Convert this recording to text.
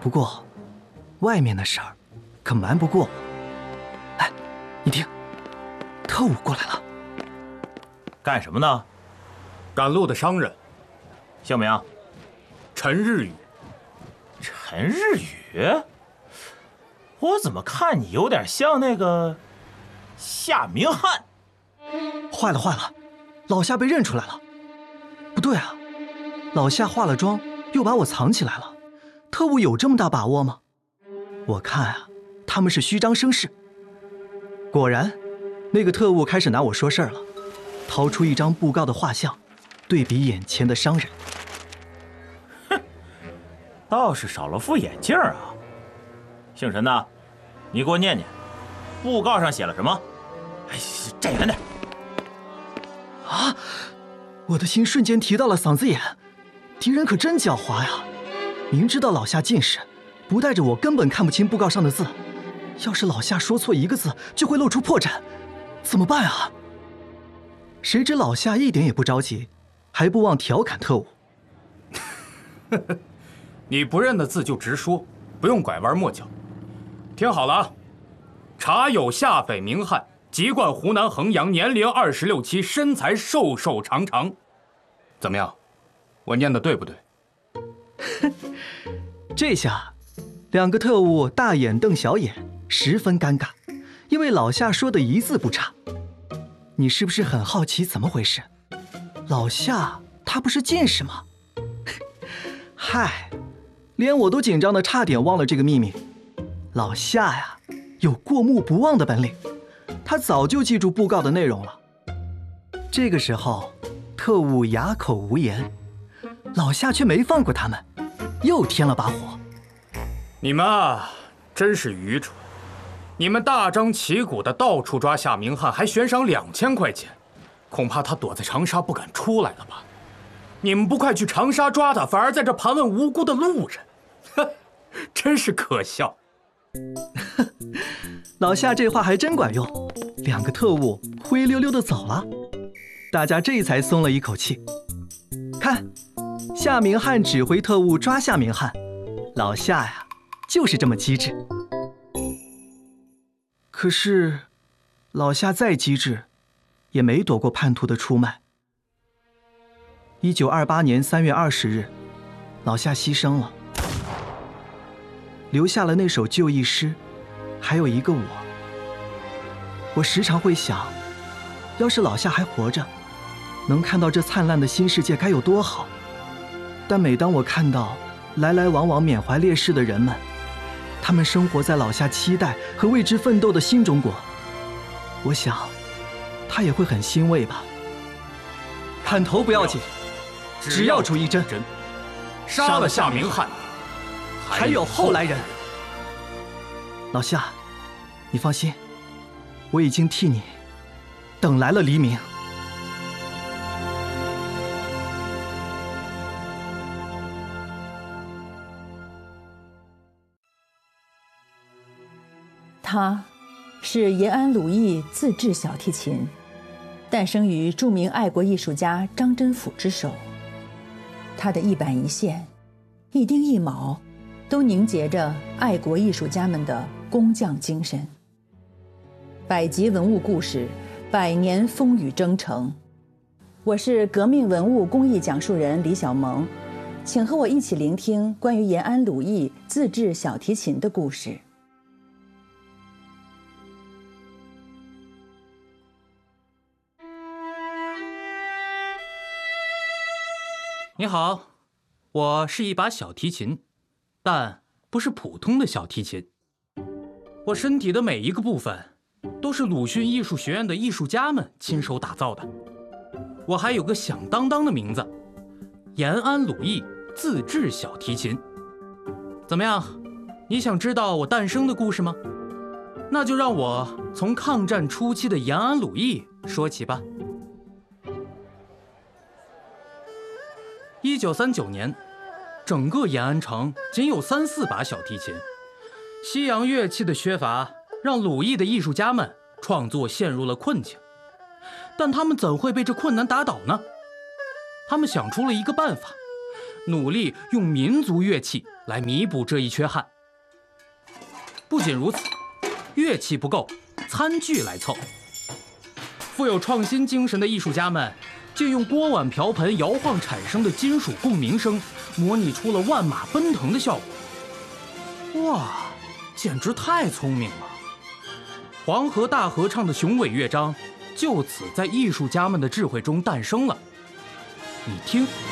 不过，外面的事儿可瞒不过我。哎，你听，特务过来了。 干什么呢？ 赶路的商人。 姓名？ 陈日宇。 陈日宇？我怎么看你有点像那个夏明翰？ 坏了坏了，老夏被认出来了。不对啊，老夏化了妆又把我藏起来了。特务有这么大把握吗？我看啊，他们是虚张声势。果然，那个特务开始拿我说事儿了，掏出一张布告的画像，对比眼前的商人。 哼，倒是少了副眼镜啊。姓陈的，你给我念念，布告上写了什么？哎，站远点。 啊！我的心瞬间提到了嗓子眼，敌人可真狡猾呀！明知道老夏近视，不带着我根本看不清布告上的字。要是老夏说错一个字，就会露出破绽，怎么办啊？谁知老夏一点也不着急，还不忘调侃特务：“ 你不认的字就直说，不用拐弯抹角。听好了啊，查有下匪名翰，籍贯湖南衡阳，年龄26、7，身材瘦瘦长长。怎么样？我念的对不对？” 这下，两个特务大眼瞪小眼，十分尴尬，因为老夏说的一字不差。你是不是很好奇怎么回事？老夏他不是近视吗？嗨，连我都紧张的差点忘了这个秘密。老夏呀，有过目不忘的本领，他早就记住布告的内容了。这个时候，特务哑口无言，老夏却没放过他们，又添了把火。 你们啊，真是愚蠢！你们大张旗鼓的到处抓夏明翰，还悬赏2000块钱，恐怕他躲在长沙不敢出来了吧？你们不快去长沙抓他，反而在这盘问无辜的路人，哼，真是可笑！ 老夏这话还真管用，两个特务灰溜溜的走了，大家这才松了一口气。看，夏明翰指挥特务抓夏明翰，老夏呀，就是这么机智。可是，老夏再机智，也没躲过叛徒的出卖。1928年3月20日，老夏牺牲了，留下了那首就义诗，还有一个我。我时常会想，要是老夏还活着，能看到这灿烂的新世界该有多好。但每当我看到来来往往缅怀烈士的人们，他们生活在老夏期待和为之奋斗的新中国，我想他也会很欣慰吧。砍头不要紧，只要出一针， 杀了夏明翰， 还有后来人。老夏，你放心，我已经替你等来了黎明。 他是延安鲁艺自制小提琴，诞生于著名爱国艺术家张真甫之手。他的一板一线、一丁一卯，都凝结着爱国艺术家们的工匠精神。百集文物故事，百年风雨征程。我是革命文物工艺讲述人李小萌，请和我一起聆听关于延安鲁艺自制小提琴的故事。 你好，我是一把小提琴，但不是普通的小提琴。我身体的每一个部分都是鲁迅艺术学院的艺术家们亲手打造的。我还有个响当当的名字——延安鲁艺自制小提琴。怎么样？你想知道我诞生的故事吗？那就让我从抗战初期的延安鲁艺说起吧。1939年，整个延安城仅有3、4把小提琴。西洋乐器的缺乏让鲁艺的艺术家们创作陷入了困境，但他们怎会被这困难打倒呢？他们想出了一个办法， 努力用民族乐器来弥补这一缺憾。不仅如此，乐器不够，餐具来凑。富有创新精神的艺术家们，借用锅碗瓢盆摇晃产生的金属共鸣声，模拟出了万马奔腾的效果。哇，简直太聪明了！黄河大合唱的雄伟乐章，就此在艺术家们的智慧中诞生了。你听。